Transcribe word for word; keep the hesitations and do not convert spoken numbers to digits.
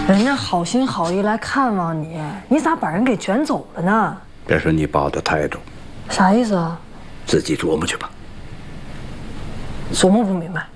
人家好心好意来看望你，你咋把人给卷走了呢？ 这是你抱的态度， 啥意思啊？ 自己琢磨去吧。 琢磨不明白。